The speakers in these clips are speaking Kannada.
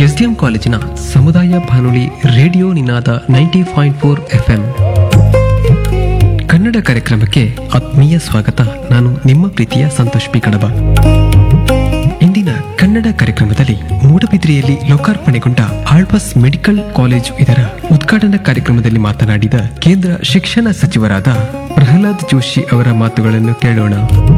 ಎಸ್ಡಿಎಂ ಕಾಲೇಜಿನ ಸಮುದಾಯ ಬಾನುಲಿ ರೇಡಿಯೋ ನಿನಾದ 90.4 FM ಕನ್ನಡ ಕಾರ್ಯಕ್ರಮಕ್ಕೆ ಆತ್ಮೀಯ ಸ್ವಾಗತ. ನಾನು ನಿಮ್ಮ ಪ್ರೀತಿಯ ಸಂತೋಷ್ ಪಿ ಕಡಬ. ಇಂದಿನ ಕನ್ನಡ ಕಾರ್ಯಕ್ರಮದಲ್ಲಿ ಮೂಡಬಿದ್ರೆಯಲ್ಲಿ ಲೋಕಾರ್ಪಣೆಗೊಂಡ ಆಳ್ವಾಸ್ ಮೆಡಿಕಲ್ ಕಾಲೇಜು ಇದರ ಉದ್ಘಾಟನಾ ಕಾರ್ಯಕ್ರಮದಲ್ಲಿ ಮಾತನಾಡಿದ ಕೇಂದ್ರ ಶಿಕ್ಷಣ ಸಚಿವರಾದ ಪ್ರಹ್ಲಾದ್ ಜೋಶಿ ಅವರ ಮಾತುಗಳನ್ನು ಕೇಳೋಣ.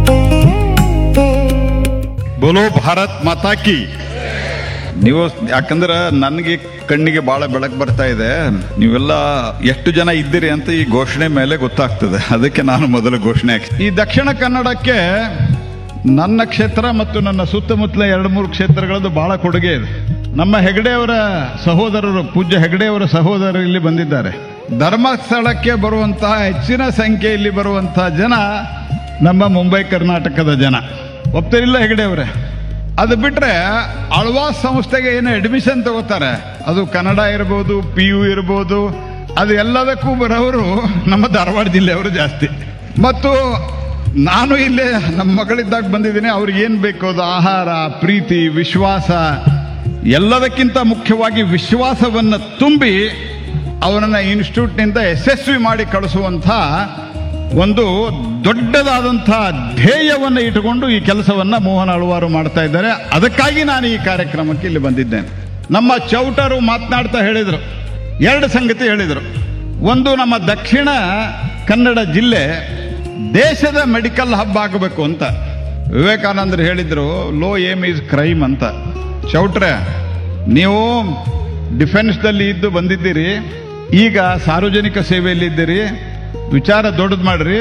ಬೋಲೋ ಭಾರತ್ ಮಾತಾ ಕಿ. ನೀವು ಯಾಕಂದ್ರೆ ನನಗೆ ಕಣ್ಣಿಗೆ ಬಹಳ ಬೆಳಕು ಬರ್ತಾ ಇದೆ. ನೀವೆಲ್ಲ ಎಷ್ಟು ಜನ ಇದ್ದೀರಿ ಅಂತ ಈ ಘೋಷಣೆ ಮೇಲೆ ಗೊತ್ತಾಗ್ತದೆ. ಅದಕ್ಕೆ ನಾನು ಮೊದಲು ಘೋಷಣೆ ಈ ದಕ್ಷಿಣ ಕನ್ನಡಕ್ಕೆ ನನ್ನ ಕ್ಷೇತ್ರ ಮತ್ತು ನನ್ನ ಸುತ್ತಮುತ್ತಲ 2-3 ಕ್ಷೇತ್ರಗಳದ್ದು ಬಹಳ ಕೊಡುಗೆ ಇದೆ. ನಮ್ಮ ಹೆಗಡೆಯವರ ಸಹೋದರರು, ಪೂಜ್ಯ ಹೆಗಡೆಯವರ ಸಹೋದರರು ಇಲ್ಲಿ ಬಂದಿದ್ದಾರೆ. ಧರ್ಮಸ್ಥಳಕ್ಕೆ ಬರುವಂತಹ ಹೆಚ್ಚಿನ ಸಂಖ್ಯೆಯಲ್ಲಿ ಬರುವಂತಹ ಜನ ನಮ್ಮ ಮುಂಬೈ ಕರ್ನಾಟಕದ ಜನ. ಒಪ್ತಾರಿಲ್ಲ ಹೆಗಡೆಯವರೇ? ಅದು ಬಿಟ್ರೆ ಆಳ್ವಾಸ್ ಸಂಸ್ಥೆಗೆ ಏನು ಅಡ್ಮಿಷನ್ ತಗೋತಾರೆ, ಅದು ಕನ್ನಡ ಇರ್ಬೋದು, PU ಇರ್ಬೋದು, ಅದು ಎಲ್ಲದಕ್ಕೂ ಬರೋರು ನಮ್ಮ ಧಾರವಾಡ ಜಿಲ್ಲೆಯವರು ಜಾಸ್ತಿ. ಮತ್ತು ನಾನು ಇಲ್ಲೇ ನಮ್ಮ ಮಗಳಿದ್ದಾಗ ಬಂದಿದ್ದೀನಿ. ಅವ್ರಿಗೆ ಏನು ಬೇಕು ಅದು ಆಹಾರ, ಪ್ರೀತಿ, ವಿಶ್ವಾಸ, ಎಲ್ಲದಕ್ಕಿಂತ ಮುಖ್ಯವಾಗಿ ವಿಶ್ವಾಸವನ್ನು ತುಂಬಿ ಅವರನ್ನ ಇನ್ಸ್ಟಿಟ್ಯೂಟ್ನಿಂದ ಯಶಸ್ವಿ ಮಾಡಿ ಕಳಿಸುವಂಥ ಒಂದು ದೊಡ್ಡದಾದಂತಹ ಧ್ಯೇಯವನ್ನು ಇಟ್ಟುಕೊಂಡು ಈ ಕೆಲಸವನ್ನ ಮೋಹನ್ ಆಳ್ವಾರು ಮಾಡ್ತಾ ಇದ್ದಾರೆ. ಅದಕ್ಕಾಗಿ ನಾನು ಈ ಕಾರ್ಯಕ್ರಮಕ್ಕೆ ಇಲ್ಲಿ ಬಂದಿದ್ದೇನೆ. ನಮ್ಮ ಚೌಟರು ಮಾತನಾಡ್ತಾ ಹೇಳಿದರು, 2 ಸಂಗತಿ ಹೇಳಿದರು. ಒಂದು, ನಮ್ಮ ದಕ್ಷಿಣ ಕನ್ನಡ ಜಿಲ್ಲೆ ದೇಶದ ಮೆಡಿಕಲ್ ಹಬ್ ಆಗಬೇಕು ಅಂತ. ವಿವೇಕಾನಂದರು ಹೇಳಿದ್ರು, ಲೋ ಏಮ್ ಈಸ್ ಕ್ರೈಮ್ ಅಂತ. ಚೌಟ್ರೆ, ನೀವು ಡಿಫೆನ್ಸ್ದಲ್ಲಿ ಇದ್ದು ಬಂದಿದ್ದೀರಿ, ಈಗ ಸಾರ್ವಜನಿಕ ಸೇವೆಯಲ್ಲಿದ್ದೀರಿ. ವಿಚಾರ ದೊಡ್ಡದು ಮಾಡ್ರಿ.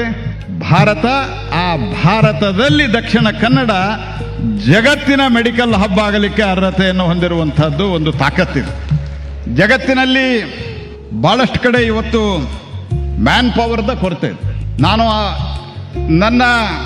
ಭಾರತದಲ್ಲಿ ದಕ್ಷಿಣ ಕನ್ನಡ ಜಗತ್ತಿನ ಮೆಡಿಕಲ್ ಹಬ್ ಆಗಲಿಕ್ಕೆ ಅರ್ಹತೆಯನ್ನು ಹೊಂದಿರುವಂತಹದ್ದು ಒಂದು ತಾಕತ್ತಿದೆ. ಜಗತ್ತಿನಲ್ಲಿ ಬಹಳಷ್ಟು ಕಡೆ ಇವತ್ತು ಮ್ಯಾನ್ ಪವರ್ದ ಕೊರತೆ ಇದೆ. ನಾನು ನನ್ನ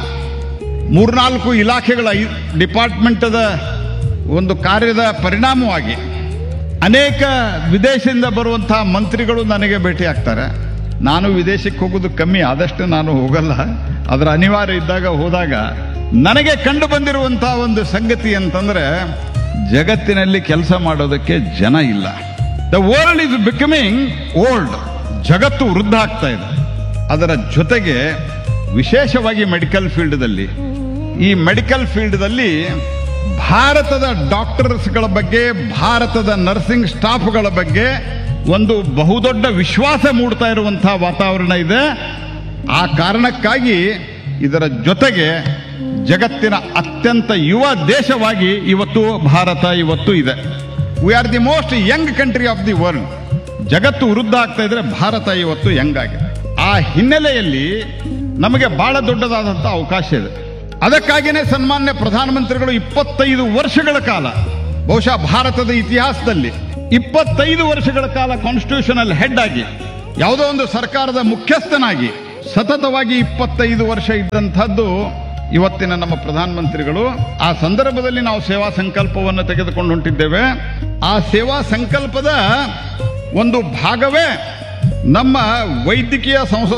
3-4 ಇಲಾಖೆಗಳ ಡಿಪಾರ್ಟ್ಮೆಂಟದ ಒಂದು ಕಾರ್ಯದ ಪರಿಣಾಮವಾಗಿ ಅನೇಕ ವಿದೇಶದಿಂದ ಬರುವಂತಹ ಮಂತ್ರಿಗಳು ನನಗೆ ಭೇಟಿ ಆಗ್ತಾರೆ. ನಾನು ವಿದೇಶಕ್ಕೆ ಹೋಗೋದು ಕಮ್ಮಿ, ಆದಷ್ಟು ನಾನು ಹೋಗಲ್ಲ. ಅದರ ಅನಿವಾರ್ಯ ಇದ್ದಾಗ ಹೋದಾಗ ನನಗೆ ಕಂಡು ಬಂದಿರುವಂತಹ ಒಂದು ಸಂಗತಿ ಅಂತಂದ್ರೆ, ಜಗತ್ತಿನಲ್ಲಿ ಕೆಲಸ ಮಾಡೋದಕ್ಕೆ ಜನ ಇಲ್ಲ. The world is becoming old. ಜಗತ್ತು ವೃದ್ಧ ಆಗ್ತಾ ಇದೆ. ಅದರ ಜೊತೆಗೆ ವಿಶೇಷವಾಗಿ ಮೆಡಿಕಲ್ ಫೀಲ್ಡ್ದಲ್ಲಿ, ಈ ಮೆಡಿಕಲ್ ಫೀಲ್ಡ್ದಲ್ಲಿ ಭಾರತದ ಡಾಕ್ಟರ್ಸ್ಗಳ ಬಗ್ಗೆ, ಭಾರತದ ನರ್ಸಿಂಗ್ ಸ್ಟಾಫ್ಗಳ ಬಗ್ಗೆ ಒಂದು ಬಹುದೊಡ್ಡ ವಿಶ್ವಾಸ ಮೂಡ್ತಾ ಇರುವಂತಹ ವಾತಾವರಣ ಇದೆ. ಆ ಕಾರಣಕ್ಕಾಗಿ ಇದರ ಜೊತೆಗೆ ಜಗತ್ತಿನ ಅತ್ಯಂತ ಯುವ ದೇಶವಾಗಿ ಇವತ್ತು ಭಾರತ ಇವತ್ತು ಇದೆ. We are the most Young country of the world. ಜಗತ್ತು ವೃದ್ಧ ಆಗ್ತಾ ಇದ್ರೆ ಭಾರತ ಇವತ್ತು ಯಂಗ್ ಆಗಿದೆ. ಆ ಹಿನ್ನೆಲೆಯಲ್ಲಿ ನಮಗೆ ಬಹಳ ದೊಡ್ಡದಾದಂತಹ ಅವಕಾಶ ಇದೆ. ಅದಕ್ಕಾಗಿಯೇ ಸನ್ಮಾನ್ಯ ಪ್ರಧಾನಮಂತ್ರಿಗಳು 25 ವರ್ಷಗಳ ಕಾಲ, ಬಹುಶಃ ಭಾರತದ ಇತಿಹಾಸದಲ್ಲಿ 25 ವರ್ಷಗಳ ಕಾಲ ಕಾನ್ಸ್ಟಿಟ್ಯೂಷನಲ್ ಹೆಡ್ ಆಗಿ, ಯಾವುದೋ ಒಂದು ಸರ್ಕಾರದ ಮುಖ್ಯಸ್ಥನಾಗಿ ಸತತವಾಗಿ 25 ವರ್ಷ ಇದ್ದಂಥದ್ದು ಇವತ್ತಿನ ನಮ್ಮ ಪ್ರಧಾನಮಂತ್ರಿಗಳು. ಆ ಸಂದರ್ಭದಲ್ಲಿ ನಾವು ಸೇವಾ ಸಂಕಲ್ಪವನ್ನು ತೆಗೆದುಕೊಂಡು ಹೊಂಟಿದ್ದೇವೆ. ಆ ಸೇವಾ ಸಂಕಲ್ಪದ ಒಂದು ಭಾಗವೇ ನಮ್ಮ ವೈದ್ಯಕೀಯ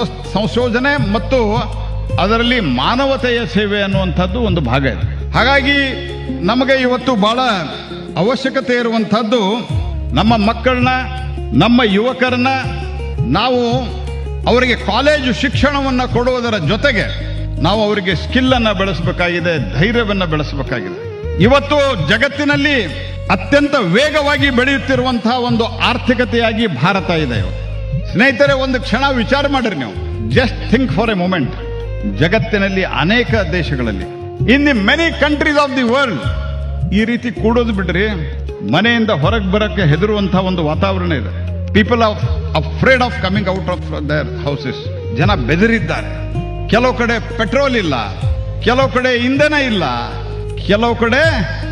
ಸಂಶೋಧನೆ ಮತ್ತು ಅದರಲ್ಲಿ ಮಾನವತೆಯ ಸೇವೆ ಅನ್ನುವಂಥದ್ದು ಒಂದು ಭಾಗ ಇದೆ. ಹಾಗಾಗಿ ನಮಗೆ ಇವತ್ತು ಬಹಳ ಅವಶ್ಯಕತೆ ಇರುವಂಥದ್ದು, ನಮ್ಮ ಮಕ್ಕಳನ್ನ, ನಮ್ಮ ಯುವಕರನ್ನ ನಾವು ಅವರಿಗೆ ಕಾಲೇಜು ಶಿಕ್ಷಣವನ್ನು ಕೊಡುವುದರ ಜೊತೆಗೆ ನಾವು ಅವರಿಗೆ ಸ್ಕಿಲ್ ಅನ್ನ ಬೆಳೆಸಬೇಕಾಗಿದೆ, ಧೈರ್ಯವನ್ನು ಬೆಳೆಸಬೇಕಾಗಿದೆ. ಇವತ್ತು ಜಗತ್ತಿನಲ್ಲಿ ಅತ್ಯಂತ ವೇಗವಾಗಿ ಬೆಳೆಯುತ್ತಿರುವಂತಹ ಒಂದು ಆರ್ಥಿಕತೆಯಾಗಿ ಭಾರತ ಇದೆ. ಸ್ನೇಹಿತರೆ, ಒಂದು ಕ್ಷಣ ವಿಚಾರ ಮಾಡಿರಿ ನೀವು. Just think for A moment. ಜಗತ್ತಿನಲ್ಲಿ ಅನೇಕ ದೇಶಗಳಲ್ಲಿ, in the many countries of the world, ಈ ರೀತಿ ಕೂಡೋದು ಬಿಡ್ರಿ, ಮನೆಯಿಂದ ಹೊರಗೆ ಬರಕ್ಕೆ ಹೆದರುವಂತಹ ಒಂದು ವಾತಾವರಣ ಇದೆ. People of afraid of coming out of their houses. ಜನ ಬೆದರಿದ್ದಾರೆ. ಕೆಲವು ಕಡೆ ಪೆಟ್ರೋಲ್ ಇಲ್ಲ, ಕೆಲವು ಕಡೆ ಇಂಧನ ಇಲ್ಲ, ಕೆಲವು ಕಡೆ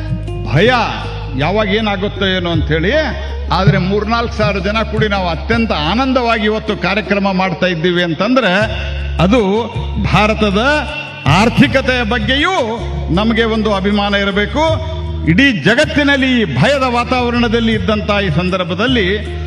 ಭಯ, ಯಾವಾಗ ಏನಾಗುತ್ತೋ ಏನೋ ಅಂತ ಹೇಳಿ. ಆದ್ರೆ 3-4 ಸಾವಿರ ಜನ ಕೂಡಿ ನಾವು ಅತ್ಯಂತ ಆನಂದವಾಗಿ ಇವತ್ತು ಕಾರ್ಯಕ್ರಮ ಮಾಡ್ತಾ ಇದ್ದೀವಿ ಅಂತಂದ್ರೆ, ಅದು ಭಾರತದ ಆರ್ಥಿಕತೆಯ ಬಗ್ಗೆಯೂ ನಮಗೆ ಒಂದು ಅಭಿಮಾನ ಇರಬೇಕು. ಇಡೀ ಜಗತ್ತಿನಲ್ಲಿ ಈ ಭಯದ ವಾತಾವರಣದಲ್ಲಿ ಇದ್ದಂತಹ ಈ ಸಂದರ್ಭದಲ್ಲಿ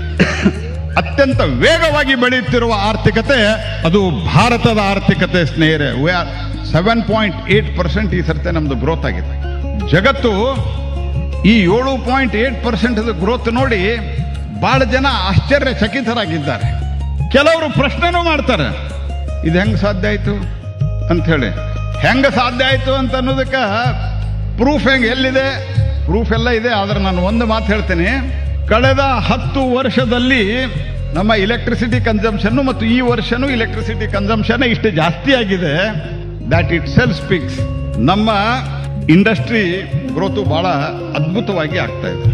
ಅತ್ಯಂತ ವೇಗವಾಗಿ ಬೆಳೆಯುತ್ತಿರುವ ಆರ್ಥಿಕತೆ ಅದು ಭಾರತದ ಆರ್ಥಿಕತೆ. ಸ್ನೇಹಿತರೆ, 7.8% ಈ ಸರ್ತೆ ನಮ್ದು ಗ್ರೋತ್ ಆಗಿದೆ. ಜಗತ್ತು ಈ 7.8% ಗ್ರೋತ್ ನೋಡಿ ಬಹಳ ಜನ ಆಶ್ಚರ್ಯಚಕಿತರಾಗಿದ್ದಾರೆ. ಕೆಲವರು ಪ್ರಶ್ನೆನೂ ಮಾಡ್ತಾರೆ, ಇದು ಹೆಂಗ್ ಸಾಧ್ಯ ಆಯ್ತು ಅಂತ ಹೇಳಿ. ಹೆಂಗ ಸಾಧ್ಯ ಆಯ್ತು ಅಂತ ಅನ್ನೋದಕ್ಕೆ ಪ್ರೂಫ್ ಎಲ್ಲಿದೆ? ಪ್ರೂಫ್ ಎಲ್ಲ ಇದೆ. ಆದ್ರೆ ನಾನು ಒಂದು ಮಾತು ಹೇಳ್ತೇನೆ. ಕಳೆದ 10 ವರ್ಷದಲ್ಲಿ ನಮ್ಮ ಇಲೆಕ್ಟ್ರಿಸಿಟಿ ಕನ್ಸಂಪ್ಷನ್ ಮತ್ತು ಈ ವರ್ಷನೂ ಇಲೆಕ್ಟ್ರಿಸಿಟಿ ಕನ್ಸಂಪ್ಷನ್ ಇಷ್ಟು ಜಾಸ್ತಿ ಆಗಿದೆ. That it cell speaks. ನಮ್ಮ ಇಂಡಸ್ಟ್ರಿ ಗ್ರೋತು ಬಹಳ ಅದ್ಭುತವಾಗಿ ಆಗ್ತಾ ಇದೆ.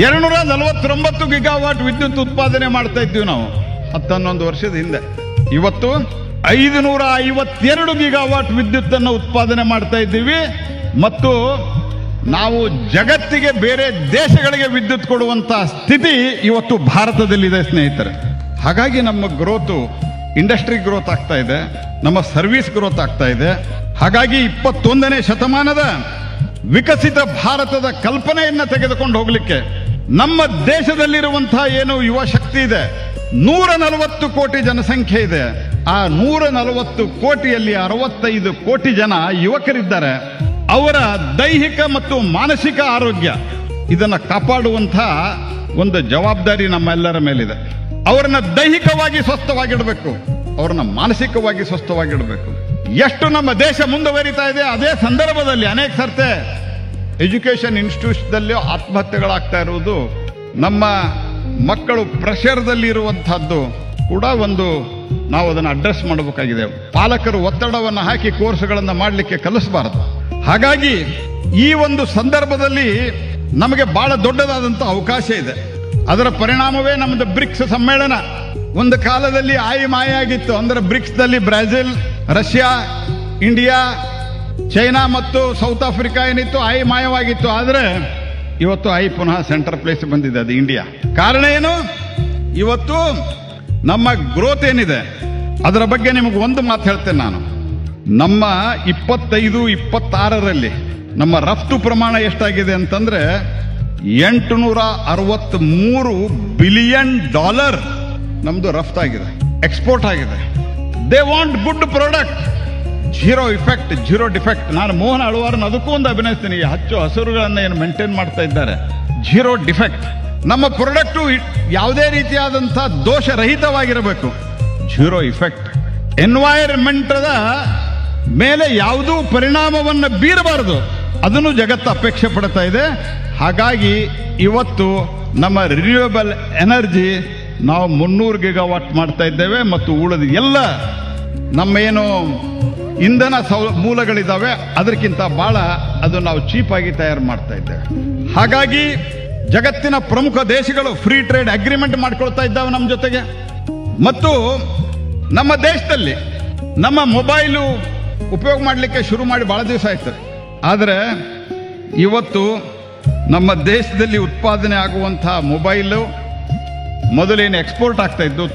249 ಗಿಗಾವಾಟ್ ವಿದ್ಯುತ್ ಉತ್ಪಾದನೆ ಮಾಡ್ತಾ ಇದ್ದೀವಿ ನಾವು 11 ವರ್ಷದ ಹಿಂದೆ. ಇವತ್ತು 552 ಗಿಗಾವಾಟ್ ವಿದ್ಯುತ್ ಅನ್ನು ಉತ್ಪಾದನೆ ಮಾಡ್ತಾ ಇದ್ದೀವಿ ಮತ್ತು ನಾವು ಜಗತ್ತಿಗೆ ಬೇರೆ ದೇಶಗಳಿಗೆ ವಿದ್ಯುತ್ ಕೊಡುವಂತ ಸ್ಥಿತಿ ಇವತ್ತು ಭಾರತದಲ್ಲಿದೆ ಸ್ನೇಹಿತರೆ. ಹಾಗಾಗಿ ನಮ್ಮ ಗ್ರೋತು ಇಂಡಸ್ಟ್ರಿ ಗ್ರೋತ್ ಆಗ್ತಾ ಇದೆ, ನಮ್ಮ ಸರ್ವಿಸ್ ಗ್ರೋತ್ ಆಗ್ತಾ ಇದೆ. ಹಾಗಾಗಿ 21ನೇ ಶತಮಾನದ ವಿಕಸಿತ ಭಾರತದ ಕಲ್ಪನೆಯನ್ನ ತೆಗೆದುಕೊಂಡು ಹೋಗ್ಲಿಕ್ಕೆ ನಮ್ಮ ದೇಶದಲ್ಲಿರುವಂತಹ ಏನು ಯುವ ಶಕ್ತಿ ಇದೆ, 140 ಕೋಟಿ ಜನಸಂಖ್ಯೆ ಇದೆ. ಆ 140 ಕೋಟಿಯಲ್ಲಿ 65 ಕೋಟಿ ಜನ ಯುವಕರಿದ್ದಾರೆ. ಅವರ ದೈಹಿಕ ಮತ್ತು ಮಾನಸಿಕ ಆರೋಗ್ಯ ಇದನ್ನ ಕಾಪಾಡುವಂತಹ ಒಂದು ಜವಾಬ್ದಾರಿ ನಮ್ಮೆಲ್ಲರ ಮೇಲಿದೆ. ಅವರನ್ನ ದೈಹಿಕವಾಗಿ ಸ್ವಸ್ಥವಾಗಿಡಬೇಕು, ಅವರನ್ನ ಮಾನಸಿಕವಾಗಿ ಸ್ವಸ್ಥವಾಗಿಡಬೇಕು. ಎಷ್ಟು ನಮ್ಮ ದೇಶ ಮುಂದುವರಿತಾ ಇದೆ, ಅದೇ ಸಂದರ್ಭದಲ್ಲಿ ಅನೇಕ ಸರ್ತೆ ಎಜುಕೇಶನ್ ಇನ್ಸ್ಟಿಟ್ಯೂಷನ್ದಲ್ಲಿ ಆತ್ಮಹತ್ಯೆಗಳಾಗ್ತಾ ಇರುವುದು, ನಮ್ಮ ಮಕ್ಕಳು ಪ್ರೆಷರ್ದಲ್ಲಿ ಇರುವಂತಹದ್ದು ಕೂಡ ಒಂದು ನಾವು ಅದನ್ನು ಅಡ್ರೆಸ್ ಮಾಡಬೇಕಾಗಿದೆ. ಪಾಲಕರು ಒತ್ತಡವನ್ನು ಹಾಕಿ ಕೋರ್ಸ್ಗಳನ್ನು ಮಾಡಲಿಕ್ಕೆ ಕಲಿಸಬಾರದು. ಹಾಗಾಗಿ ಈ ಒಂದು ಸಂದರ್ಭದಲ್ಲಿ ನಮಗೆ ಬಹಳ ದೊಡ್ಡದಾದಂಥ ಅವಕಾಶ ಇದೆ. ಅದರ ಪರಿಣಾಮವೇ ನಮ್ಮದು ಬ್ರಿಕ್ಸ್ ಸಮ್ಮೇಳನ. ಒಂದು ಕಾಲದಲ್ಲಿ ಮಾಯ ಆಗಿತ್ತು. ಅಂದ್ರೆ ಬ್ರಿಕ್ಸ್ ದಲ್ಲಿ ಬ್ರೆಜಿಲ್, ರಷ್ಯಾ, ಇಂಡಿಯಾ, ಚೈನಾ ಮತ್ತು ಸೌತ್ ಆಫ್ರಿಕಾ ಏನಿತ್ತು ಮಾಯವಾಗಿತ್ತು. ಆದರೆ ಇವತ್ತು ಪುನಃ ಸೆಂಟರ್ ಪ್ಲೇಸ್ ಬಂದಿದೆ, ಅದು ಇಂಡಿಯಾ. ಕಾರಣ ಏನು? ಇವತ್ತು ನಮ್ಮ ಗ್ರೋತ್ ಏನಿದೆ ಅದರ ಬಗ್ಗೆ ನಿಮಗೆ ಒಂದು ಮಾತು ಹೇಳ್ತೇನೆ ನಾನು. ನಮ್ಮ 25-26ರಲ್ಲಿ ನಮ್ಮ ರಫ್ತು ಪ್ರಮಾಣ ಎಷ್ಟಾಗಿದೆ ಅಂತಂದ್ರೆ $863 ಬಿಲಿಯನ್ ನಮ್ದು ರಫ್ತಾಗಿದೆ, ಎಕ್ಸ್ಪೋರ್ಟ್ ಆಗಿದೆ. They want good product, zero effect, zero defect. ನಾನು ಮೋಹನ್ ಅಳ್ವಾರ್ನ ಅದಕ್ಕೂ ಒಂದು ಅಭಿನಯಿಸ್ತೀನಿ. ಹಚ್ಚು ಹಸುರುಗಳನ್ನ ಏನು ಮೇಂಟೈನ್ ಮಾಡ್ತಾ ಇದ್ದಾರೆ, ಜೀರೋ ಡಿಫೆಕ್ಟ್. ನಮ್ಮ ಪ್ರಾಡಕ್ಟು ಯಾವುದೇ ರೀತಿಯಾದಂಥ ದೋಷರಹಿತವಾಗಿರಬೇಕು, ಜೀರೋ ಇಫೆಕ್ಟ್. ಎನ್ವೈರನ್ಮೆಂಟದ ಮೇಲೆ ಯಾವುದೂ ಪರಿಣಾಮವನ್ನು ಬೀರಬಾರದು, ಅದನ್ನು ಜಗತ್ತು ಅಪೇಕ್ಷೆ ಪಡ್ತಾ ಇದೆ. ಹಾಗಾಗಿ ಇವತ್ತು ನಮ್ಮ ರಿನ್ಯೂಯಬಲ್ ಎನರ್ಜಿ ನಾವು 300 ಗಿಗಾವಾಟ್ ಮಾಡ್ತಾ ಇದ್ದೇವೆ ಮತ್ತು ಉಳಿದ ಎಲ್ಲ ನಮ್ಮ ಏನು ಇಂಧನ ಮೂಲಗಳಿದ್ದಾವೆ ಅದಕ್ಕಿಂತ ಬಹಳ ಅದು ನಾವು ಚೀಪ್ ಆಗಿ ತಯಾರು ಮಾಡ್ತಾ ಇದ್ದೇವೆ. ಹಾಗಾಗಿ ಜಗತ್ತಿನ ಪ್ರಮುಖ ದೇಶಗಳು ಫ್ರೀ ಟ್ರೇಡ್ ಅಗ್ರಿಮೆಂಟ್ ಮಾಡ್ಕೊಳ್ತಾ ಇದ್ದಾವೆ ನಮ್ಮ ಜೊತೆಗೆ. ಮತ್ತು ನಮ್ಮ ದೇಶದಲ್ಲಿ ನಮ್ಮ ಮೊಬೈಲು ಉಪಯೋಗ ಮಾಡಲಿಕ್ಕೆ ಶುರು ಮಾಡಿ ಬಹಳ ದಿವಸ ಆಯ್ತು. ಆದರೆ ಇವತ್ತು ನಮ್ಮ ದೇಶದಲ್ಲಿ ಉತ್ಪಾದನೆ ಆಗುವಂತಹ ಮೊಬೈಲು ಮೊದಲೇನು ಎಕ್ಸ್ಪೋರ್ಟ್ ಆಗ್ತಾ ಇದ್ದು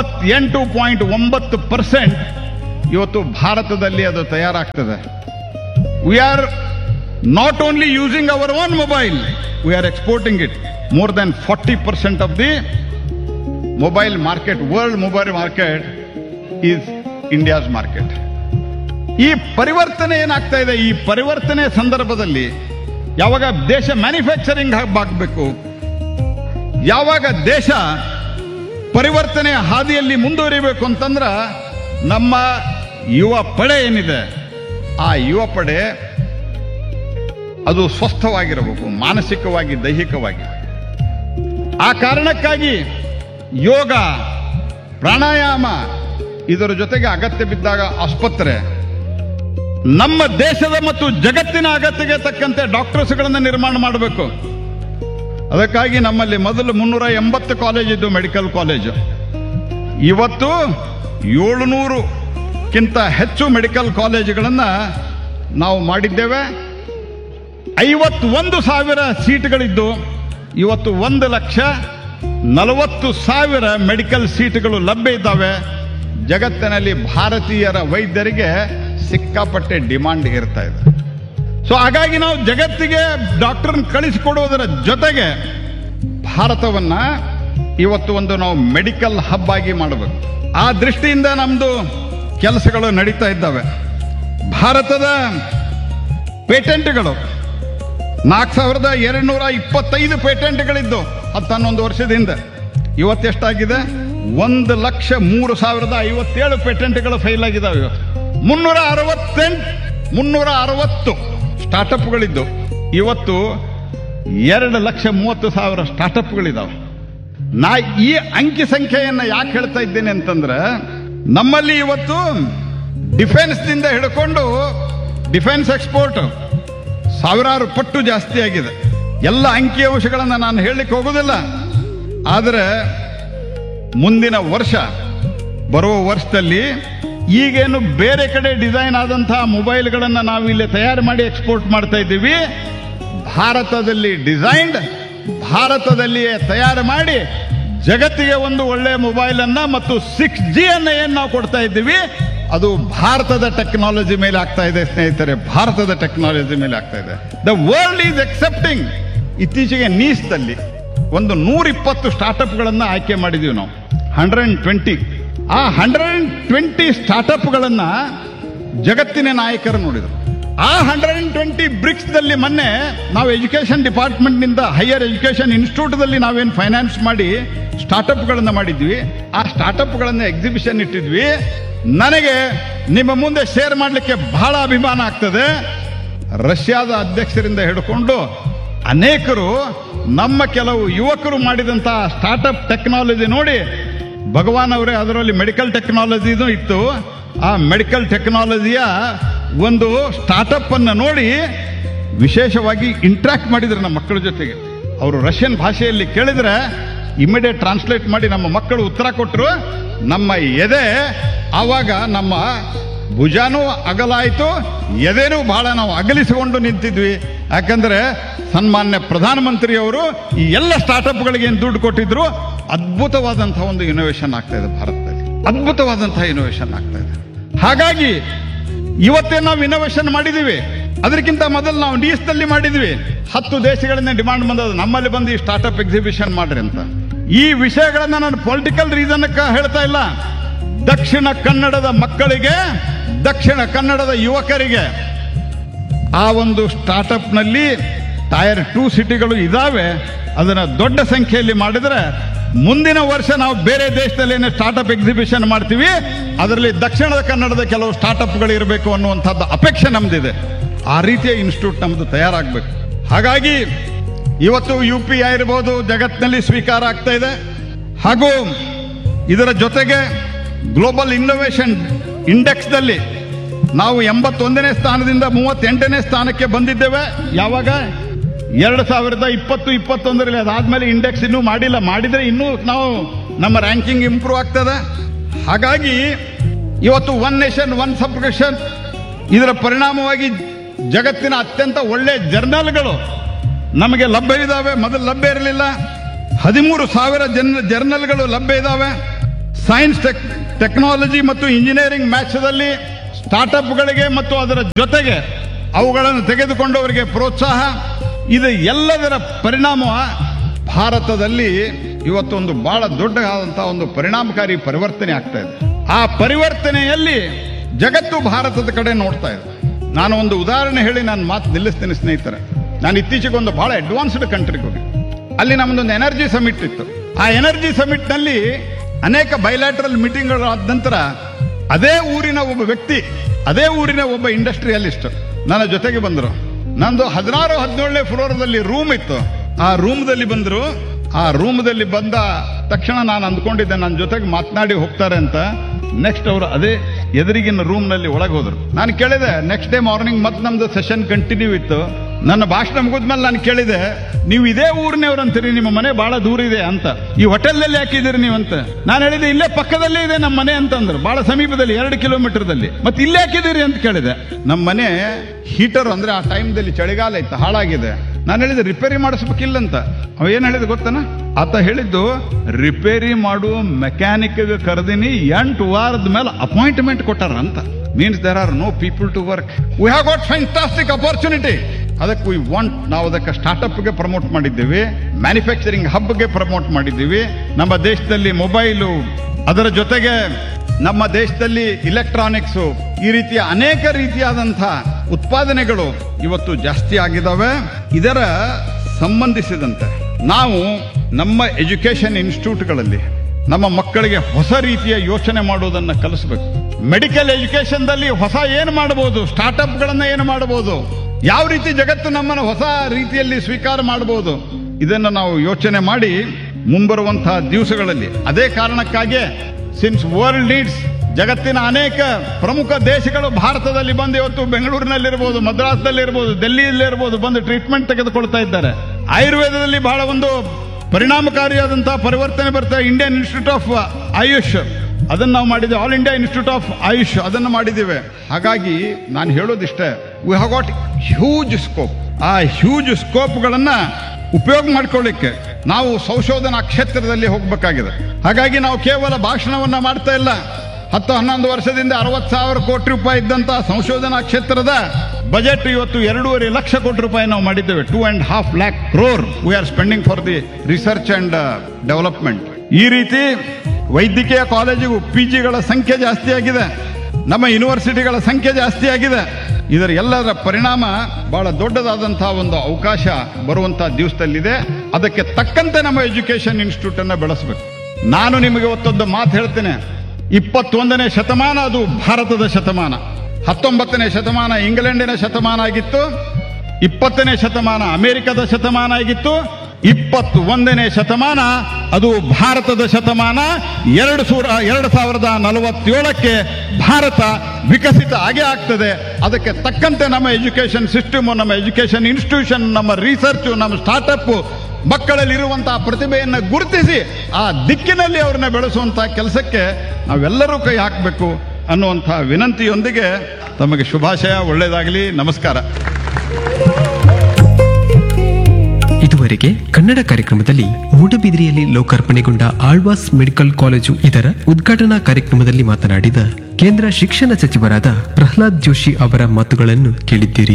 98.9% ಇವತ್ತು ಭಾರತದಲ್ಲಿ ಅದು ತಯಾರಾಗ್ತದೆ. We are not only using our own mobile, we are exporting it. More than 40% of the mobile market, world mobile market is India's market. ಈ ಪರಿವರ್ತನೆ ಏನಾಗ್ತಾ ಇದೆ, ಈ ಪರಿವರ್ತನೆ ಸಂದರ್ಭದಲ್ಲಿ ಯಾವಾಗ ದೇಶ ಮ್ಯಾನುಫ್ಯಾಕ್ಚರಿಂಗ್ ಆಗಬೇಕು, ಯಾವಾಗ ದೇಶ ಪರಿವರ್ತನೆಯ ಹಾದಿಯಲ್ಲಿ ಮುಂದುವರಿಬೇಕು ಅಂತಂದ್ರ ನಮ್ಮ ಯುವ ಪಡೆ ಏನಿದೆ ಆ ಯುವ ಪಡೆ ಅದು ಸ್ವಸ್ಥವಾಗಿರಬೇಕು, ಮಾನಸಿಕವಾಗಿ, ದೈಹಿಕವಾಗಿ. ಆ ಕಾರಣಕ್ಕಾಗಿ ಯೋಗ, ಪ್ರಾಣಾಯಾಮ, ಇದರ ಜೊತೆಗೆ ಅಗತ್ಯ ಬಿದ್ದಾಗ ಆಸ್ಪತ್ರೆ, ನಮ್ಮ ದೇಶದ ಮತ್ತು ಜಗತ್ತಿನ ಅಗತ್ಯಕ್ಕೆ ತಕ್ಕಂತೆ ಡಾಕ್ಟರ್ಸ್ಗಳನ್ನು ನಿರ್ಮಾಣ ಮಾಡಬೇಕು. ಅದಕ್ಕಾಗಿ ನಮ್ಮಲ್ಲಿ ಮೊದಲು 380 ಕಾಲೇಜ್ ಇದ್ದು ಮೆಡಿಕಲ್ ಕಾಲೇಜು, ಇವತ್ತು 700ಕ್ಕಿಂತ ಹೆಚ್ಚು ಮೆಡಿಕಲ್ ಕಾಲೇಜುಗಳನ್ನು ನಾವು ಮಾಡಿದ್ದೇವೆ. 51,000 ಸೀಟ್ಗಳಿದ್ದು ಇವತ್ತು 1,40,000 ಮೆಡಿಕಲ್ ಸೀಟ್ಗಳು ಲಭ್ಯ ಇದ್ದಾವೆ. ಜಗತ್ತಿನಲ್ಲಿ ಭಾರತೀಯರ ವೈದ್ಯರಿಗೆ ಸಿಕ್ಕಾಪಟ್ಟೆ ಡಿಮಾಂಡ್ ಇರ್ತಾ ಇದೆ. ಸೊ ಹಾಗಾಗಿ ನಾವು ಜಗತ್ತಿಗೆ ಡಾಕ್ಟರ್ ಕಳಿಸಿಕೊಡುವುದರ ಜೊತೆಗೆ ಭಾರತವನ್ನ ಇವತ್ತು ಒಂದು ನಾವು ಮೆಡಿಕಲ್ ಹಬ್ ಆಗಿ ಮಾಡಬೇಕು. ಆ ದೃಷ್ಟಿಯಿಂದ ನಮ್ದು ಕೆಲಸಗಳು ನಡೀತಾ ಇದ್ದಾವೆ. ಭಾರತದ ಪೇಟೆಂಟ್ಗಳು 4225 ಪೇಟೆಂಟ್ಗಳಿದ್ದು 11 ವರ್ಷದಿಂದ. ಇವತ್ತೆಷ್ಟಾಗಿದೆ? 1,03,057 ಪೇಟೆಂಟ್ಗಳು ಫೈಲ್ ಆಗಿದ್ದಾವೆ. ಇವತ್ತು 360 ಸ್ಟಾರ್ಟಪ್ಗಳಿದ್ದು ಇವತ್ತು 2,30,000 ಸ್ಟಾರ್ಟಪ್ಗಳಿದ್ದಾವೆ. ನಾ ಈ ಅಂಕಿ ಸಂಖ್ಯೆಯನ್ನು ಯಾಕೆ ಹೇಳ್ತಾ ಇದ್ದೇನೆ ಅಂತಂದ್ರೆ, ನಮ್ಮಲ್ಲಿ ಇವತ್ತು ಡಿಫೆನ್ಸ್ನಿಂದ ಹಿಡ್ಕೊಂಡು ಡಿಫೆನ್ಸ್ ಎಕ್ಸ್ಪೋರ್ಟ್ ಸಾವಿರಾರು ಪಟ್ಟು ಜಾಸ್ತಿ ಆಗಿದೆ. ಎಲ್ಲ ಅಂಕಿಅಂಶಗಳನ್ನು ನಾನು ಹೇಳಲಿಕ್ಕೆ ಹೋಗೋದಿಲ್ಲ. ಆದರೆ ಮುಂದಿನ ವರ್ಷ, ಬರುವ ವರ್ಷದಲ್ಲಿ ಈಗೇನು ಬೇರೆ ಕಡೆ ಡಿಸೈನ್ ಆದಂತಹ ಮೊಬೈಲ್ಗಳನ್ನು ನಾವು ಇಲ್ಲಿ ತಯಾರು ಮಾಡಿ ಎಕ್ಸ್ಪೋರ್ಟ್ ಮಾಡ್ತಾ ಇದ್ದೀವಿ. ಭಾರತದಲ್ಲಿ ಡಿಸೈನ್ಡ್, ಭಾರತದಲ್ಲಿಯೇ ತಯಾರು ಮಾಡಿ ಜಗತ್ತಿಗೆ ಒಂದು ಒಳ್ಳೆಯ ಮೊಬೈಲ್ ಅನ್ನ ಮತ್ತು 6G ಅನ್ನ ಏನ್ ನಾವು ಕೊಡ್ತಾ ಇದ್ದೀವಿ, ಅದು ಭಾರತದ ಟೆಕ್ನಾಲಜಿ ಮೇಲೆ ಆಗ್ತಾ ಇದೆ ಸ್ನೇಹಿತರೆ. ಭಾರತದ ಟೆಕ್ನಾಲಜಿ ಮೇಲೆ ಆಗ್ತಾ ಇದೆ. The world is accepting. ಇತ್ತೀಚೆಗೆ ನೀಸ್ದಲ್ಲಿ ಒಂದು 120 ಸ್ಟಾರ್ಟ್ಅಪ್ಗಳನ್ನು ಆಯ್ಕೆ ಮಾಡಿದೀವಿ ನಾವು. 120 ಆ 120 ಸ್ಟಾರ್ಟ್ಅಪ್ಗಳನ್ನು ಜಗತ್ತಿನ ನಾಯಕರು ನೋಡಿದರು. ಆ 120 ಬ್ರಿಕ್ಸ್ ದಲ್ಲಿ ಮೊನ್ನೆ ನಾವು ಎಜುಕೇಶನ್ ಡಿಪಾರ್ಟ್ಮೆಂಟ್ ನಿಂದ ಹೈಯರ್ ಎಜುಕೇಶನ್ ಇನ್ಸ್ಟಿಟ್ಯೂಟ್ ದಲ್ಲಿ ನಾವೇನು ಫೈನಾನ್ಸ್ ಮಾಡಿ ಸ್ಟಾರ್ಟ್ಅಪ್ ಗಳನ್ನ ಮಾಡಿದ್ವಿ. ಆ ಸ್ಟಾರ್ಟ್ಅಪ್ ಗಳನ್ನ ಎಕ್ಸಿಬಿಷನ್ ಇಟ್ಟಿದ್ವಿ. ನನಗೆ ನಿಮ್ಮ ಮುಂದೆ ಶೇರ್ ಮಾಡಲಿಕ್ಕೆ ಬಹಳ ಅಭಿಮಾನ ಆಗ್ತದೆ. ರಷ್ಯಾದ ಅಧ್ಯಕ್ಷರಿಂದ ಹಿಡ್ಕೊಂಡು ಅನೇಕರು ನಮ್ಮ ಕೆಲವು ಯುವಕರು ಮಾಡಿದಂತಹ ಸ್ಟಾರ್ಟ್ಅಪ್ ಟೆಕ್ನಾಲಜಿ ನೋಡಿ ಭಗವಾನ್ ಅವರೇ ಅದರಲ್ಲಿ ಮೆಡಿಕಲ್ ಟೆಕ್ನಾಲಜಿನೂ ಇತ್ತು. ಆ ಮೆಡಿಕಲ್ ಟೆಕ್ನಾಲಜಿಯ ಒಂದು ಸ್ಟಾರ್ಟ್ಅಪ್ ಅನ್ನು ನೋಡಿ ವಿಶೇಷವಾಗಿ ಇಂಟ್ರಾಕ್ಟ್ ಮಾಡಿದ್ರು ನಮ್ಮ ಮಕ್ಕಳ ಜೊತೆಗೆ. ಅವರು ರಷ್ಯನ್ ಭಾಷೆಯಲ್ಲಿ ಕೇಳಿದ್ರೆ ಇಮಿಡಿಯೇಟ್ ಟ್ರಾನ್ಸ್ಲೇಟ್ ಮಾಡಿ ನಮ್ಮ ಮಕ್ಕಳು ಉತ್ತರ ಕೊಟ್ಟರು. ನಮ್ಮ ಎದೆ ಆವಾಗ ನಮ್ಮ ಭುಜಾನೂ ಅಗಲಾಯಿತು, ಎದೆನೂ ಬಹಳ ನಾವು ಅಗಲಿಸಿಕೊಂಡು ನಿಂತಿದ್ವಿ. ಯಾಕಂದ್ರೆ ಸನ್ಮಾನ್ಯ ಪ್ರಧಾನಮಂತ್ರಿಯವರು ಈ ಎಲ್ಲ ಸ್ಟಾರ್ಟ್ಅಪ್ಗಳಿಗೆ ಏನು ದುಡ್ಡು ಕೊಟ್ಟಿದ್ರು. ಅದ್ಭುತವಾದಂತಹ ಒಂದು ಇನೋವೇಷನ್ ಆಗ್ತಾ ಇದೆ ಭಾರತದಲ್ಲಿ, ಅದ್ಭುತವಾದಂತಹ ಇನೋವೇಷನ್ ಆಗ್ತಾ ಇದೆ. ಹಾಗಾಗಿ ಇವತ್ತೇ ನಾವು ಇನೋವೇಷನ್ ಮಾಡಿದೀವಿ. ಅದಕ್ಕಿಂತ ಮೊದಲು ನಾವು ನೀಸ್ನಲ್ಲಿ ಮಾಡಿದ್ವಿ. 10 ದೇಶಗಳಿಂದ ಡಿಮಾಂಡ್ ಬಂದದ್ದು ನಮ್ಮಲ್ಲಿ ಬಂದು ಈ ಸ್ಟಾರ್ಟ್ಅಪ್ ಎಕ್ಸಿಬಿಷನ್ ಮಾಡ್ರಿ ಅಂತ. ಈ ವಿಷಯಗಳನ್ನ ನಾನು ಪೊಲಿಟಿಕಲ್ ರೀಸನ್ ಹೇಳ್ತಾ ಇಲ್ಲ. ದಕ್ಷಿಣ ಕನ್ನಡದ ಮಕ್ಕಳಿಗೆ, ದಕ್ಷಿಣ ಕನ್ನಡದ ಯುವಕರಿಗೆ ಆ ಒಂದು ಸ್ಟಾರ್ಟ್ಅಪ್ ನಲ್ಲಿ ಟೈರ್ 2 ಸಿಟಿಗಳು ಇದಾವೆ. ಅದನ್ನ ದೊಡ್ಡ ಸಂಖ್ಯೆಯಲ್ಲಿ ಮಾಡಿದ್ರೆ ಮುಂದಿನ ವರ್ಷ ನಾವು ಬೇರೆ ದೇಶದಲ್ಲಿ ಏನೇ ಸ್ಟಾರ್ಟ್ಅಪ್ ಎಕ್ಸಿಬಿಷನ್ ಮಾಡ್ತೀವಿ, ಅದರಲ್ಲಿ ದಕ್ಷಿಣ ಕನ್ನಡದ ಕೆಲವು ಸ್ಟಾರ್ಟ್ಅಪ್ಗಳು ಇರಬೇಕು ಅನ್ನುವಂಥದ್ದು ಅಪೇಕ್ಷೆ ನಮ್ದಿದೆ. ಆ ರೀತಿಯ ಇನ್ಸ್ಟಿಟ್ಯೂಟ್ ನಮ್ದು ತಯಾರಾಗಬೇಕು. ಹಾಗಾಗಿ ಇವತ್ತು UPI ಇರಬಹುದು ಜಗತ್ತಿನಲ್ಲಿ ಸ್ವೀಕಾರ ಆಗ್ತಾ ಇದೆ. ಹಾಗೂ ಇದರ ಜೊತೆಗೆ ಗ್ಲೋಬಲ್ ಇನ್ನೋವೇಷನ್ ಇಂಡೆಕ್ಸ್ದಲ್ಲಿ ನಾವು 81ನೇ ಸ್ಥಾನದಿಂದ 38ನೇ ಸ್ಥಾನಕ್ಕೆ ಬಂದಿದ್ದೇವೆ. ಯಾವಾಗ? 2020-21ರಲ್ಲಿ. ಅದಾದ್ಮೇಲೆ ಇಂಡೆಕ್ಸ್ ಇನ್ನೂ ಮಾಡಿಲ್ಲ. ಮಾಡಿದ್ರೆ ಇನ್ನೂ ನಾವು ನಮ್ಮ ರ್ಯಾಂಕಿಂಗ್ ಇಂಪ್ರೂವ್ ಆಗ್ತದೆ. ಹಾಗಾಗಿ ಇವತ್ತು ಒನ್ ನೇಷನ್ ಒನ್ ಸಬ್ಸ್ಕ್ರಿಪ್ಷನ್ ಇದರ ಪರಿಣಾಮವಾಗಿ ಜಗತ್ತಿನ ಅತ್ಯಂತ ಒಳ್ಳೆಯ ಜರ್ನಲ್ಗಳು ನಮಗೆ ಲಭ್ಯವಿದ್ದಾವೆ. ಮೊದಲು ಲಭ್ಯ ಇರಲಿಲ್ಲ. 13,000 ಜರ್ನಲ್ಗಳು ಲಭ್ಯ ಇದ್ದಾವೆ. ಸೈನ್ಸ್, ಟೆಕ್ನಾಲಜಿ ಮತ್ತು ಇಂಜಿನಿಯರಿಂಗ್ ಮ್ಯಾಥ್ಸ್ದಲ್ಲಿ ಸ್ಟಾರ್ಟ್ಅಪ್ಗಳಿಗೆ ಮತ್ತು ಅದರ ಜೊತೆಗೆ ಅವುಗಳನ್ನು ತೆಗೆದುಕೊಂಡವರಿಗೆ ಪ್ರೋತ್ಸಾಹ. ಇದು ಎಲ್ಲದರ ಪರಿಣಾಮ ಭಾರತದಲ್ಲಿ ಇವತ್ತೊಂದು ಬಹಳ ದೊಡ್ಡದಾದಂತಹ ಒಂದು ಪರಿಣಾಮಕಾರಿ ಪರಿವರ್ತನೆ ಆಗ್ತಾ ಇದೆ. ಆ ಪರಿವರ್ತನೆಯಲ್ಲಿ ಜಗತ್ತು ಭಾರತದ ಕಡೆ ನೋಡ್ತಾ ಇದೆ. ನಾನು ಒಂದು ಉದಾಹರಣೆ ಹೇಳಿ ನಾನು ಮಾತು ನಿಲ್ಲಿಸ್ತೀನಿ ಸ್ನೇಹಿತರೆ. ನಾನು ಇತ್ತೀಚೆಗೆ ಒಂದು ಬಹಳ ಅಡ್ವಾನ್ಸ್ಡ್ ಕಂಟ್ರಿಗೆ ಹೋಗಿ ಅಲ್ಲಿ ನಮ್ಮದೊಂದು ಎನರ್ಜಿ ಸಮಿಟ್ ಇತ್ತು. ಆ ಎನರ್ಜಿ ಸಮಿಟ್ ನಲ್ಲಿ ಅನೇಕ ಬೈಲ್ಯಾಟ್ರಲ್ ಮೀಟಿಂಗ್ಗಳು ಆದ ನಂತರ ಅದೇ ಊರಿನ ಒಬ್ಬ ವ್ಯಕ್ತಿ, ಅದೇ ಊರಿನ ಒಬ್ಬ ಇಂಡಸ್ಟ್ರಿಯಲಿಸ್ಟ್ ನನ್ನ ಜೊತೆಗೆ ಬಂದರು. ನಂದು 16-17ನೇ ಫ್ಲೋರ್ದಲ್ಲಿ ರೂಮ್ ಇತ್ತು. ಆ ರೂಮ್ದಲ್ಲಿ ಬಂದರು. ಆ ರೂಮ್ದಲ್ಲಿ ಬಂದ ತಕ್ಷಣ ನಾನು ಅಂದ್ಕೊಂಡಿದ್ದೆ ನನ್ನ ಜೊತೆಗೆ ಮಾತನಾಡಿ ಹೋಗ್ತಾರೆ ಅಂತ. ನೆಕ್ಸ್ಟ್ ಅವರು ಅದೇ ಎದುರಿಗಿನ ರೂಮ್ ನಲ್ಲಿ ಒಳಗೆ ಹೋದ್ರು. ನಾನು ಕೇಳಿದೆ, ನೆಕ್ಸ್ಟ್ ಡೇ ಮಾರ್ನಿಂಗ್ ಮತ್ತೆ ನಮ್ದು ಸೆಷನ್ ಕಂಟಿನ್ಯೂ ಇತ್ತು. ನನ್ನ ಭಾಷಣ ಮುಗಿದ್ಮೇಲೆ ನಾನು ಕೇಳಿದೆ, ನೀವು ಇದೇ ಊರಿನವ್ರು ಅಂತೀರಿ, ನಿಮ್ಮ ಮನೆ ಬಹಳ ದೂರ ಇದೆ ಅಂತ, ಈ ಹೋಟೆಲ್ನಲ್ಲಿ ಹಾಕಿದ್ದೀರಿ ನೀವು ಅಂತ. ನಾನು ಹೇಳಿದೆ, ಇಲ್ಲೇ ಪಕ್ಕದಲ್ಲೇ ಇದೆ ನಮ್ಮ ಮನೆ ಅಂತಂದ್ರು. ಬಹಳ ಸಮೀಪದಲ್ಲಿ 2 ಕಿಲೋಮೀಟರ್ದಲ್ಲಿ. ಮತ್ತೆ ಇಲ್ಲೇ ಹಾಕಿದ್ದೀರಿ ಅಂತ ಕೇಳಿದೆ. ನಮ್ಮ ಮನೆ ಹೀಟರ್ ಅಂದ್ರೆ ಆ ಟೈಮ್ದಲ್ಲಿ ಚಳಿಗಾಲ ಇತ್ತು, ಹಾಳಾಗಿದೆ. ನಾನು ಹೇಳಿದೆ ರಿಪೇರಿ ಮಾಡಿಸ್ಬೇಕಿಲ್ಲಂತ. ಅವ ಏನ್ ಹೇಳಿದ ಗೊತ್ತನ? ಆತ ಹೇಳಿದ್ದು, ರಿಪೇರಿ ಮಾಡುವ ಮೆಕ್ಯಾನಿಕ್ ಕರೆದಿನಿ, 8 ವಾರದ ಮೇಲೆ ಅಪಾಯಿಂಟ್ಮೆಂಟ್ ಕೊಟ್ಟಾರ ಅಂತ. Means there are no people to work. We have got fantastic opportunity. ಅದಕ್ಕೆ ವಿ ವಾಂಟ್, ನಾವು ಅದಕ್ಕೆ ಸ್ಟಾರ್ಟ್ಅಪ್ಗೆ ಪ್ರಮೋಟ್ ಮಾಡಿದ್ದೀವಿ, ಮ್ಯಾನುಫ್ಯಾಕ್ಚರಿಂಗ್ ಹಬ್ಗೆ ಪ್ರಮೋಟ್ ಮಾಡಿದ್ದೀವಿ. ನಮ್ಮ ದೇಶದಲ್ಲಿ ಮೊಬೈಲು, ಅದರ ಜೊತೆಗೆ ನಮ್ಮ ದೇಶದಲ್ಲಿ ಇಲೆಕ್ಟ್ರಾನಿಕ್ಸ್, ಈ ರೀತಿಯ ಅನೇಕ ರೀತಿಯಾದಂತಹ ಉತ್ಪಾದನೆಗಳು ಇವತ್ತು ಜಾಸ್ತಿ ಆಗಿದ್ದಾವೆ. ಇದರ ಸಂಬಂಧಿಸಿದಂತೆ ನಾವು ನಮ್ಮ ಎಜುಕೇಶನ್ ಇನ್ಸ್ಟಿಟ್ಯೂಟ್ಗಳಲ್ಲಿ ನಮ್ಮ ಮಕ್ಕಳಿಗೆ ಹೊಸ ರೀತಿಯ ಯೋಚನೆ ಮಾಡುವುದನ್ನು ಕಲಿಸಬೇಕು. ಮೆಡಿಕಲ್ ಎಜುಕೇಶನ್ದಲ್ಲಿ ಹೊಸ ಏನು ಮಾಡಬಹುದು, ಸ್ಟಾರ್ಟ್ಅಪ್ಗಳನ್ನು ಏನು ಮಾಡಬಹುದು, ಯಾವ ರೀತಿ ಜಗತ್ತು ನಮ್ಮನ್ನು ಹೊಸ ರೀತಿಯಲ್ಲಿ ಸ್ವೀಕಾರ ಮಾಡಬಹುದು, ಇದನ್ನು ನಾವು ಯೋಚನೆ ಮಾಡಿ ಮುಂಬರುವಂತಹ ದಿವಸಗಳಲ್ಲಿ, ಅದೇ ಕಾರಣಕ್ಕಾಗಿ ಸಿನ್ಸ್ ವರ್ಲ್ಡ್ ಲೀಡ್ಸ್, ಜಗತ್ತಿನ ಅನೇಕ ಪ್ರಮುಖ ದೇಶಗಳು ಭಾರತದಲ್ಲಿ ಬಂದು ಇವತ್ತು ಬೆಂಗಳೂರಿನಲ್ಲಿರ್ಬೋದು, ಮದ್ರಾಸ್ದಲ್ಲಿರ್ಬೋದು, ಡೆಲ್ಲಿಯಲ್ಲಿರ್ಬೋದು ಬಂದು ಟ್ರೀಟ್ಮೆಂಟ್ ತೆಗೆದುಕೊಳ್ತಾ ಇದ್ದಾರೆ. ಆಯುರ್ವೇದದಲ್ಲಿ ಬಹಳ ಒಂದು ಪರಿಣಾಮಕಾರಿಯಾದಂತಹ ಪರಿವರ್ತನೆ ಬರ್ತಾ ಇಂಡಿಯನ್ ಇನ್ಸ್ಟಿಟ್ಯೂಟ್ ಆಫ್ ಆಯುಷ್ ಅದನ್ನು ನಾವು ಮಾಡಿದ್ದೇವೆ. All India institute of AYUSH ಅದನ್ನು ಮಾಡಿದ್ದೇವೆ. ಹಾಗಾಗಿ ನಾನು ಹೇಳೋದಿಷ್ಟೇ, we have got huge scope. ಆ ಹ್ಯೂಜ್ ಸ್ಕೋಪ್ಗಳನ್ನ ಉಪಯೋಗ ಮಾಡ್ಕೊಳ್ಳಿಕ್ಕೆ ನಾವು ಸಂಶೋಧನಾ ಕ್ಷೇತ್ರದಲ್ಲಿ ಹೋಗಬೇಕಾಗಿದೆ. ಹಾಗಾಗಿ ನಾವು ಕೇವಲ ಭಾಷಣವನ್ನ ಮಾಡ್ತಾ ಇಲ್ಲ. 10-11 ವರ್ಷದಿಂದ 60,000 ಕೋಟಿ ರೂಪಾಯಿ ಇದ್ದಂತಹ ಸಂಶೋಧನಾ ಕ್ಷೇತ್ರದ ಬಜೆಟ್ ಇವತ್ತು 2.5 ಲಕ್ಷ ಕೋಟಿ ರೂಪಾಯಿ ನಾವು ಮಾಡಿದ್ದೇವೆ. 2.5 lakh crore we are spending for the research and development. ಈ ರೀತಿ ವೈದ್ಯಕೀಯ ಕಾಲೇಜಿಗೂ PGಗಳ ಸಂಖ್ಯೆ ಜಾಸ್ತಿ ಆಗಿದೆ, ನಮ್ಮ ಯೂನಿವರ್ಸಿಟಿಗಳ ಸಂಖ್ಯೆ ಜಾಸ್ತಿ ಆಗಿದೆ. ಇದರ ಎಲ್ಲದರ ಪರಿಣಾಮ ಬಹಳ ದೊಡ್ಡದಾದಂತಹ ಒಂದು ಅವಕಾಶ ಬರುವಂತಹ ದಿವಸದಲ್ಲಿದೆ. ಅದಕ್ಕೆ ತಕ್ಕಂತೆ ನಮ್ಮ ಎಜುಕೇಶನ್ ಇನ್ಸ್ಟಿಟ್ಯೂಟ್ ಅನ್ನು ಬೆಳೆಸಬೇಕು. ನಾನು ನಿಮಗೆ ಒತ್ತೊಂದು ಮಾತು ಹೇಳ್ತೇನೆ, 21ನೇ ಶತಮಾನ ಅದು ಭಾರತದ ಶತಮಾನ, 19ನೇ ಶತಮಾನ ಇಂಗ್ಲೆಂಡಿನ ಶತಮಾನ ಆಗಿತ್ತು, 20ನೇ ಶತಮಾನ ಅಮೆರಿಕದ ಶತಮಾನ ಆಗಿತ್ತು, 21ನೇ ಶತಮಾನ ಅದು ಭಾರತದ ಶತಮಾನ. 2047ಕ್ಕೆ ಭಾರತ ವಿಕಸಿತ ಆಗೇ ಆಗ್ತದೆ. ಅದಕ್ಕೆ ತಕ್ಕಂತೆ ನಮ್ಮ ಎಜುಕೇಶನ್ ಸಿಸ್ಟಮ್, ನಮ್ಮ ಎಜುಕೇಶನ್ ಇನ್ಸ್ಟಿಟ್ಯೂಷನ್, ನಮ್ಮ ರಿಸರ್ಚ್, ನಮ್ಮ ಸ್ಟಾರ್ಟ್ಅಪ್, ಮಕ್ಕಳಲ್ಲಿರುವಂತಹ ಪ್ರತಿಭೆಯನ್ನು ಗುರುತಿಸಿ ಆ ದಿಕ್ಕಿನಲ್ಲಿ ಅವ್ರನ್ನ ಬೆಳೆಸುವಂತಹ ಕೆಲಸಕ್ಕೆ ನಾವೆಲ್ಲರೂ ಕೈ ಹಾಕಬೇಕು ಅನ್ನುವಂತಹ ವಿನಂತಿಯೊಂದಿಗೆ ತಮಗೆ ಶುಭಾಶಯ. ಒಳ್ಳೆಯದಾಗಲಿ. ನಮಸ್ಕಾರ. ಇದುವರೆಗೆ ಕನ್ನಡ ಕಾರ್ಯಕ್ರಮದಲ್ಲಿ ಮೂಡಬಿದಿರೆಯಲ್ಲಿ ಲೋಕಾರ್ಪಣೆಗೊಂಡ ಆಳ್ವಾಸ್ ಮೆಡಿಕಲ್ ಕಾಲೇಜು ಇದರ ಉದ್ಘಾಟನಾ ಕಾರ್ಯಕ್ರಮದಲ್ಲಿ ಮಾತನಾಡಿದ ಕೇಂದ್ರ ಶಿಕ್ಷಣ ಸಚಿವರಾದ ಪ್ರಹ್ಲಾದ್ ಜೋಶಿ ಅವರ ಮಾತುಗಳನ್ನು ಕೇಳಿದ್ದೀರಿ.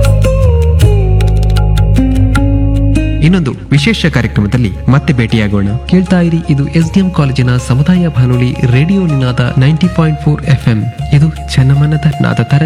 ಇನ್ನೊಂದು ವಿಶೇಷ ಕಾರ್ಯಕ್ರಮದಲ್ಲಿ ಮತ್ತೆ ಭೇಟಿಯಾಗೋಣ. ಕೇಳ್ತಾ ಇರಿ, ಇದು SDM ಕಾಲೇಜಿನ ಸಮುದಾಯ ಬಾನುಲಿ ರೇಡಿಯೋ ನಿನಾದ 90.4 FM. ಇದು ಜನಮನದ ನಾದ ತರಂಗ.